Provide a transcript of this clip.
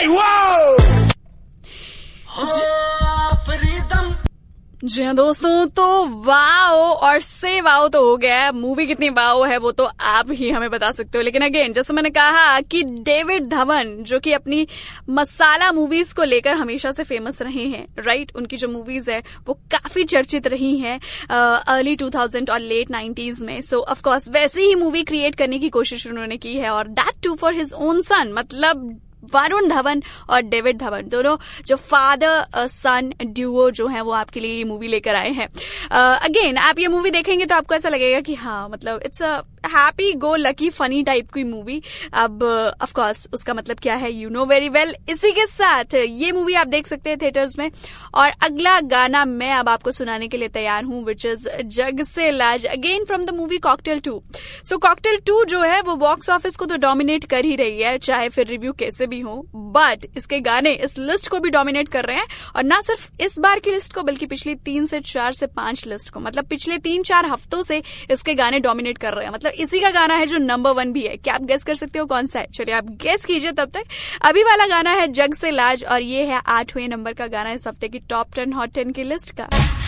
Hey, whoa! जी हाँ दोस्तों, तो वाओ और से वाओ तो हो गया है। मूवी कितनी वाओ है वो तो आप ही हमें बता सकते हो। लेकिन अगेन जैसे मैंने कहा कि डेविड धवन जो कि अपनी मसाला मूवीज को लेकर हमेशा से फेमस रहे हैं, राइट। उनकी जो मूवीज है वो काफी चर्चित रही हैं अर्ली 2000 और लेट 90s में। सो ऑफ कोर्स वैसी ही मूवी क्रिएट करने की कोशिश उन्होंने की है, और that to for his own son, मतलब वरुण धवन और डेविड धवन दोनों जो फादर सन ड्यूओ जो है वो आपके लिए ये मूवी लेकर आए हैं। अगेन आप ये मूवी देखेंगे तो आपको ऐसा लगेगा कि हाँ, मतलब it's a happy go lucky funny type की मूवी। अब ऑफ कोर्स उसका मतलब क्या है यू नो वेरी वेल। इसी के साथ ये मूवी आप देख सकते हैं थिएटर्स में। और अगला गाना मैं अब आपको सुनाने के लिए तैयार हूं, विच इज जग से लाज, again from the movie cocktail 2। So cocktail 2 जो है वो बॉक्स ऑफिस को तो डोमिनेट कर ही रही है, चाहे फिर रिव्यू कैसे भी हो, बट इसके गाने इस लिस्ट को भी डोमिनेट कर रहे हैं। और ना सिर्फ इस बार की लिस्ट को बल्कि पिछली 3 से 4 से 5 लिस्ट को, मतलब पिछले 3-4 हफ्तों से इसके गाने डोमिनेट कर रहे हैं। मतलब इसी का गाना है जो नंबर 1 भी है। क्या आप गेस कर सकते हो कौन सा है? चलिए आप गेस कीजिए तब तक। अभी वाला गाना है जग से लाज, और ये है 8वें नंबर का गाना इस हफ्ते की टॉप 10 हॉट 10 की लिस्ट का।